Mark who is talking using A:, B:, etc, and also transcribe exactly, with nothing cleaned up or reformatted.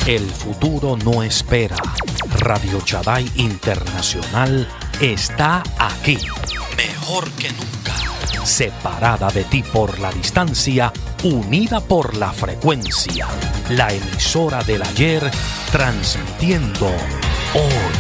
A: El futuro no espera. Radio Chaday Internacional está aquí, mejor que nunca. Separada de ti por la distancia, unida por la frecuencia. La emisora del ayer, transmitiendo hoy.